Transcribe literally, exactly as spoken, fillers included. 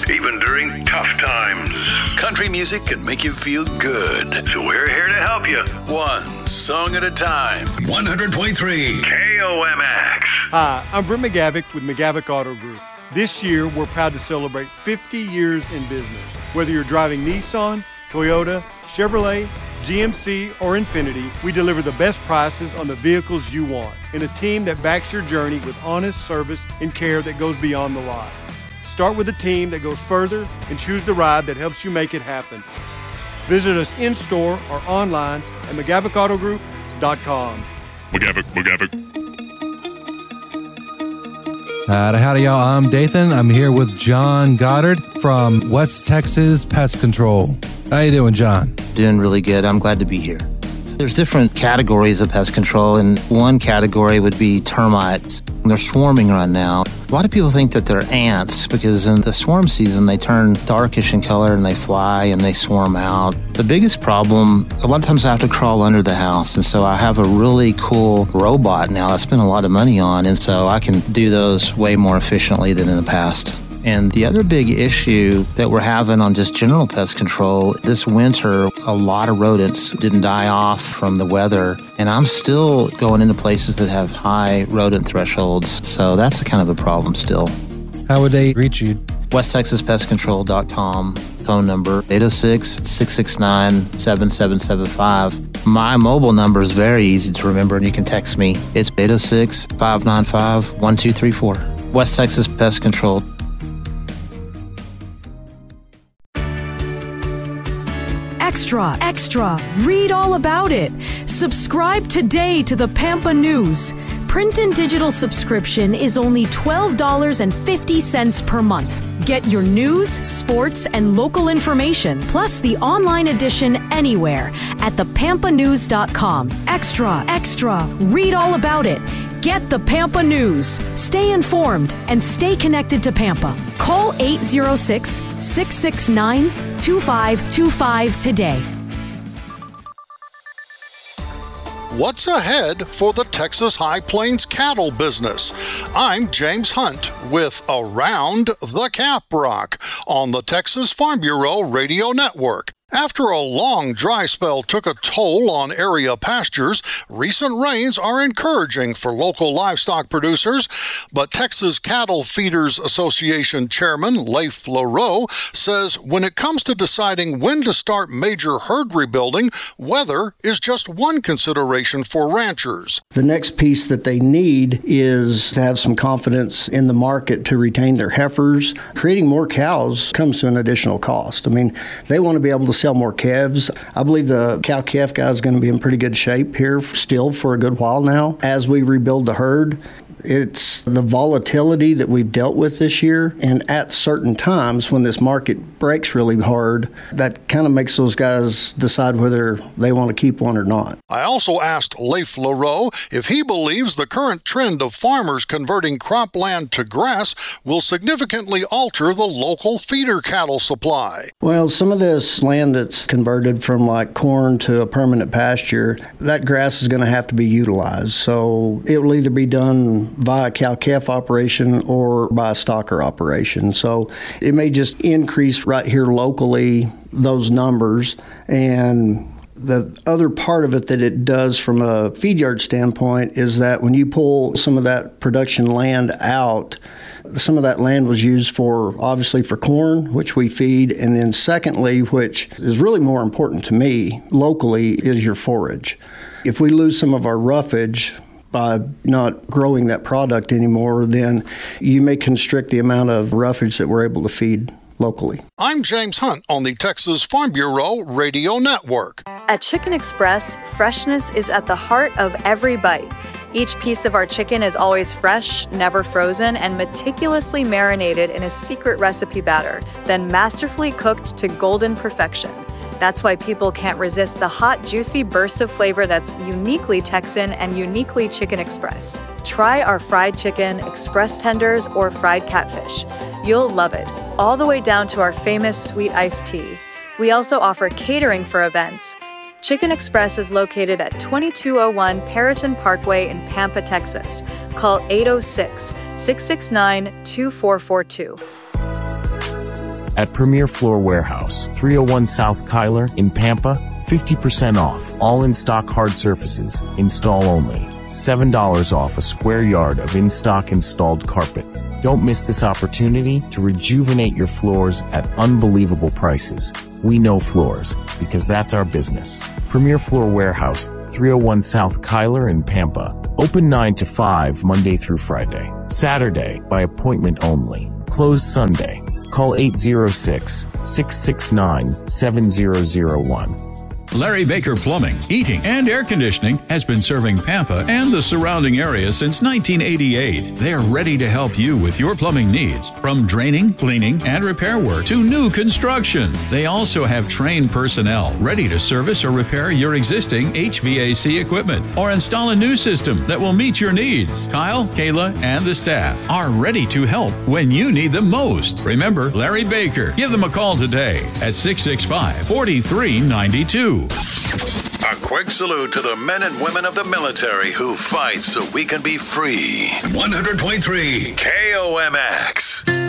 even during tough times. Country music can make you feel good. So we're here to help you. One song at a time. one hundred point three K O M X. Hi, I'm Brent McGavick with McGavick Auto Group. This year, we're proud to celebrate fifty years in business. Whether you're driving Nissan, Toyota, Chevrolet, G M C, or Infiniti, we deliver the best prices on the vehicles you want and a team that backs your journey with honest service and care that goes beyond the lot. Start with a team that goes further and choose the ride that helps you make it happen. Visit us in-store or online at McGavick Auto Group dot com. McGavick, McGavick. Howdy, howdy, y'all. I'm Dathan. I'm here with John Goddard from West Texas Pest Control. How you doing, John? Doing really good. I'm glad to be here. There's different categories of pest control, and one category would be termites. They're swarming right now. A lot of people think that they're ants because in the swarm season, they turn darkish in color and they fly and they swarm out. The biggest problem, a lot of times I have to crawl under the house, and so I have a really cool robot now I spend a lot of money on, and so I can do those way more efficiently than in the past. And the other big issue that we're having on just general pest control, this winter, a lot of rodents didn't die off from the weather. And I'm still going into places that have high rodent thresholds. So that's a kind of a problem still. How would they reach you? West Texas Pest Control dot com, phone number eight oh six, six six nine, seven seven seven five. My mobile number is very easy to remember, and you can text me. It's eight oh six, five nine five, one two three four. West Texas Pest Control. Extra, extra, read all about it. Subscribe today to the Pampa News. Print and digital subscription is only twelve dollars and fifty cents per month. Get your news, sports, and local information, plus the online edition anywhere at the pampa news dot com. Extra, extra, read all about it. Get the Pampa News. Stay informed and stay connected to Pampa. Call eight oh six, six six nine, two five two five today. What's ahead for the Texas High Plains cattle business? I'm James Hunt with Around the Caprock on the Texas Farm Bureau Radio Network. After a long dry spell took a toll on area pastures, recent rains are encouraging for local livestock producers, but Texas Cattle Feeders Association Chairman Leif LaRoe says when it comes to deciding when to start major herd rebuilding, weather is just one consideration for ranchers. The next piece that they need is to have some confidence in the market to retain their heifers. Creating more cows comes to an additional cost. I mean, they want to be able to sell more calves. I believe the cow-calf guy is going to be in pretty good shape here still for a good while now. As we rebuild the herd, it's the volatility that we've dealt with this year, and at certain times when this market breaks really hard, that kind of makes those guys decide whether they want to keep one or not. I also asked Leif LaRoe if he believes the current trend of farmers converting cropland to grass will significantly alter the local feeder cattle supply. Well, some of this land that's converted from like corn to a permanent pasture, that grass is going to have to be utilized. So it will either be done via cow-calf operation or by a stocker operation. So it may just increase right here locally those numbers. And the other part of it that it does from a feed yard standpoint is that when you pull some of that production land out, some of that land was used for, obviously, for corn, which we feed, and then secondly, which is really more important to me locally, is your forage. If we lose some of our roughage by not growing that product anymore, then you may constrict the amount of roughage that we're able to feed locally. I'm James Hunt on the Texas Farm Bureau Radio Network. At Chicken Express, freshness is at the heart of every bite. Each piece of our chicken is always fresh, never frozen, and meticulously marinated in a secret recipe batter, then masterfully cooked to golden perfection. That's why people can't resist the hot, juicy burst of flavor that's uniquely Texan and uniquely Chicken Express. Try our fried chicken, express tenders, or fried catfish. You'll love it, all the way down to our famous sweet iced tea. We also offer catering for events. Chicken Express is located at twenty-two oh one Perriton Parkway in Pampa, Texas. Call eight oh six, six six nine, two four four two. at Premier Floor Warehouse, three oh one South Kyler in Pampa, fifty percent off. All in-stock hard surfaces, install only. seven dollars off a square yard of in-stock installed carpet. Don't miss this opportunity to rejuvenate your floors at unbelievable prices. We know floors, because that's our business. Premier Floor Warehouse, three oh one South Kyler in Pampa. Open nine to five Monday through Friday. Saturday, by appointment only. Closed Sunday. Call eight oh six, six six nine, seven oh oh one. Larry Baker Plumbing, Heating, and Air Conditioning has been serving Pampa and the surrounding area since nineteen eighty-eight. They're ready to help you with your plumbing needs, from draining, cleaning, and repair work to new construction. They also have trained personnel ready to service or repair your existing H V A C equipment or install a new system that will meet your needs. Kyle, Kayla, and the staff are ready to help when you need them most. Remember Larry Baker. Give them a call today at six six five, four three nine two. A quick salute to the men and women of the military who fight so we can be free. one hundred point three K O M X.